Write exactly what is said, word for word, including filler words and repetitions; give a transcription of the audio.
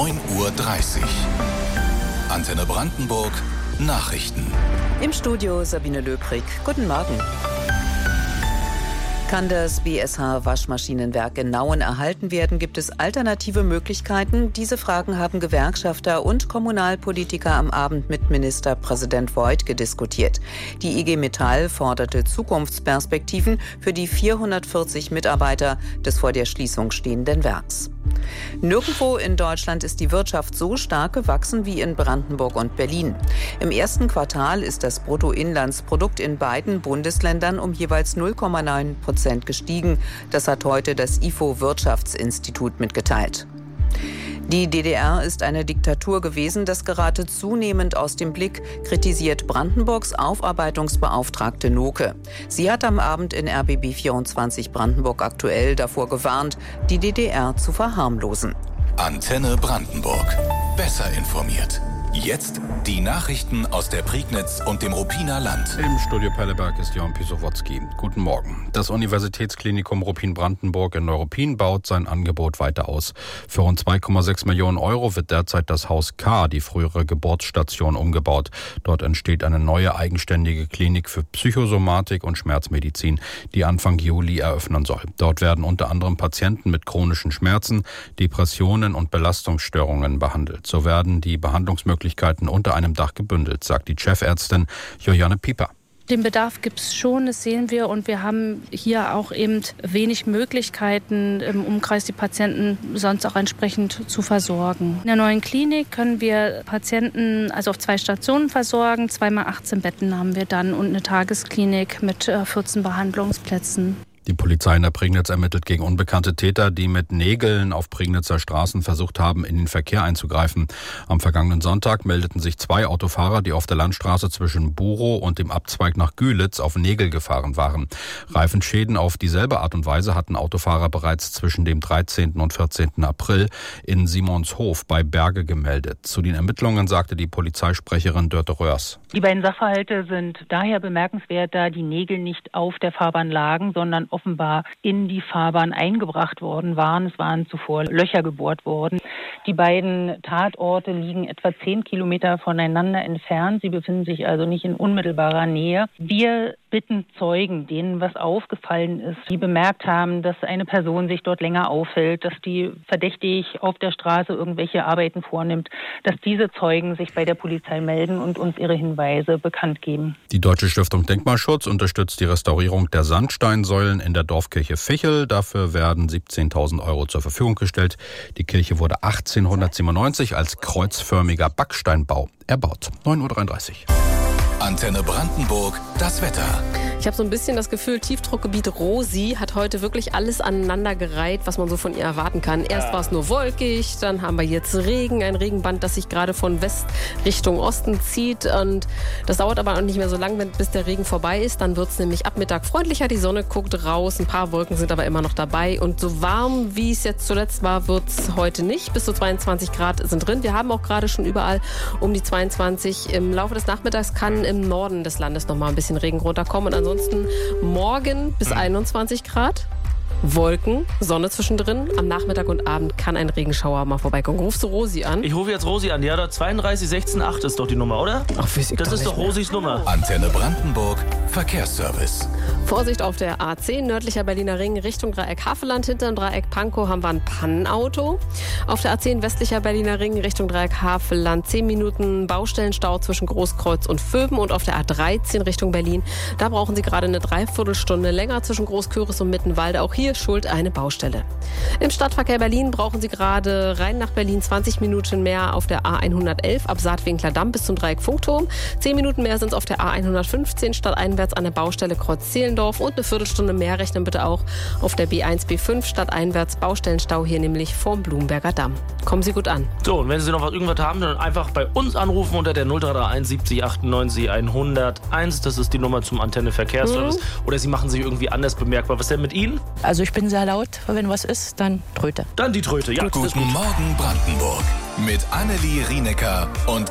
neun Uhr dreißig. Antenne Brandenburg, Nachrichten. Im Studio Sabine Löbrig. Guten Morgen. Kann das B S H-Waschmaschinenwerk in Nauen erhalten werden, gibt es alternative Möglichkeiten? Diese Fragen haben Gewerkschafter und Kommunalpolitiker am Abend mit Ministerpräsident Woidke diskutiert. Die I G Metall forderte Zukunftsperspektiven für die vierhundertvierzig Mitarbeiter des vor der Schließung stehenden Werks. Nirgendwo in Deutschland ist die Wirtschaft so stark gewachsen wie in Brandenburg und Berlin. Im ersten Quartal ist das Bruttoinlandsprodukt in beiden Bundesländern um jeweils null Komma neun Prozent gestiegen. Das hat heute das I F O-Wirtschaftsinstitut mitgeteilt. Die D D R ist eine Diktatur gewesen, das gerate zunehmend aus dem Blick, kritisiert Brandenburgs Aufarbeitungsbeauftragte Noke. Sie hat am Abend in R B B vierundzwanzig Brandenburg aktuell davor gewarnt, die D D R zu verharmlosen. Antenne Brandenburg. Besser informiert. Jetzt die Nachrichten aus der Prignitz und dem Ruppiner Land. Im Studio Pelleberg ist Jon Pisowotzki. Guten Morgen. Das Universitätsklinikum Ruppin-Brandenburg in Neuruppin baut sein Angebot weiter aus. Für rund zwei Komma sechs Millionen Euro wird derzeit das Haus K, die frühere Geburtsstation, umgebaut. Dort entsteht eine neue eigenständige Klinik für Psychosomatik und Schmerzmedizin, die Anfang Juli eröffnen soll. Dort werden unter anderem Patienten mit chronischen Schmerzen, Depressionen und Belastungsstörungen behandelt. So werden die Behandlungsmöglichkeiten unter einem Dach gebündelt, sagt die Chefärztin Juliane Pieper. Den Bedarf gibt es schon, das sehen wir, und wir haben hier auch eben wenig Möglichkeiten im Umkreis, die Patienten sonst auch entsprechend zu versorgen. In der neuen Klinik können wir Patienten also auf zwei Stationen versorgen, zweimal achtzehn Betten haben wir dann und eine Tagesklinik mit vierzehn Behandlungsplätzen. Die Polizei in der Prignitz ermittelt gegen unbekannte Täter, die mit Nägeln auf Prignitzer Straßen versucht haben, in den Verkehr einzugreifen. Am vergangenen Sonntag meldeten sich zwei Autofahrer, die auf der Landstraße zwischen Burow und dem Abzweig nach Gülitz auf Nägel gefahren waren. Reifenschäden auf dieselbe Art und Weise hatten Autofahrer bereits zwischen dem dreizehnten und vierzehnten April in Simonshof bei Berge gemeldet. Zu den Ermittlungen sagte die Polizeisprecherin Dörte Röhrs. Die beiden Sachverhalte sind daher bemerkenswert, da die Nägel nicht auf der Fahrbahn lagen, sondern offenbar in die Fahrbahn eingebracht worden waren. Es waren zuvor Löcher gebohrt worden. Die beiden Tatorte liegen etwa zehn Kilometer voneinander entfernt. Sie befinden sich also nicht in unmittelbarer Nähe. Wir bitten Zeugen, denen was aufgefallen ist, die bemerkt haben, dass eine Person sich dort länger aufhält, dass die verdächtig auf der Straße irgendwelche Arbeiten vornimmt, dass diese Zeugen sich bei der Polizei melden und uns ihre Hinweise bekannt geben. Die Deutsche Stiftung Denkmalschutz unterstützt die Restaurierung der Sandsteinsäulen in der Dorfkirche Vichel. Dafür werden siebzehntausend Euro zur Verfügung gestellt. Die Kirche wurde achtzehnhundertsiebenundneunzig als kreuzförmiger Backsteinbau erbaut. neun Uhr dreiunddreißig. Antenne Brandenburg, das Wetter. Ich habe so ein bisschen das Gefühl, Tiefdruckgebiet Rosi hat heute wirklich alles aneinandergereiht, was man so von ihr erwarten kann. Erst war es nur wolkig, dann haben wir jetzt Regen, ein Regenband, das sich gerade von West Richtung Osten zieht. Und das dauert aber auch nicht mehr so lange, bis der Regen vorbei ist. Dann wird es nämlich ab Mittag freundlicher, die Sonne guckt raus, ein paar Wolken sind aber immer noch dabei. Und so warm, wie es jetzt zuletzt war, wird es heute nicht. Bis zu zweiundzwanzig Grad sind drin. Wir haben auch gerade schon überall um die zweiundzwanzig. Im Laufe des Nachmittags kann im Norden des Landes noch mal ein bisschen Regen runterkommen. Und ansonsten morgen bis einundzwanzig Grad. Wolken, Sonne zwischendrin. Am Nachmittag und Abend kann ein Regenschauer mal vorbeikommen. Rufst du Rosi an? Ich rufe jetzt Rosi an. Ja, da zweiunddreißig sechzehn acht ist doch die Nummer, oder? Ach, weiß ich das doch ist doch Rosis Nummer. Antenne Brandenburg, Verkehrsservice. Vorsicht auf der A zehn, nördlicher Berliner Ring, Richtung Dreieck Havelland. Hinterm Dreieck Pankow haben wir ein Pannenauto. Auf der A zehn, westlicher Berliner Ring, Richtung Dreieck Havelland. zehn Minuten Baustellenstau zwischen Großkreuz und Vöben. Und auf der A dreizehn Richtung Berlin, da brauchen Sie gerade eine Dreiviertelstunde länger zwischen Großküritz und Mittenwalde. Auch hier schuld eine Baustelle. Im Stadtverkehr Berlin brauchen Sie gerade rein nach Berlin zwanzig Minuten mehr auf der A hundertelf ab Saatwinkler Damm bis zum Dreieck Funkturm. zehn Minuten mehr sind es auf der A hundertfünfzehn stadteinwärts an der Baustelle Kreuz Zehlendorf und eine Viertelstunde mehr rechnen bitte auch auf der B eins B fünf stadteinwärts Baustellenstau hier nämlich vorm Blumenberger Damm. Kommen Sie gut an. So, und wenn Sie noch was irgendwas haben, dann einfach bei uns anrufen unter der null drei drei eins siebzig achtundneunzig hunderteins. Das ist die Nummer zum Antenne Verkehrsservice. Mhm. Oder Sie machen sich irgendwie anders bemerkbar. Was ist denn mit Ihnen? Also ich bin sehr laut, wenn was ist, dann Tröte. Dann die Tröte, ja. Guten Morgen Brandenburg mit Annelie Rienecker und